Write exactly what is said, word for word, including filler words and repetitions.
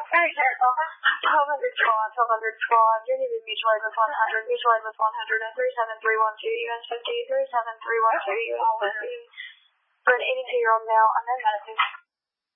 twelve hundred squad, twelve hundred squad. You're needed mutual aid with one hundred, mutual aid with one hundred, and three seven three one two, U S fifty, three seven three one two, U S fifty. For an eighty-two-year-old male, unknown medicine.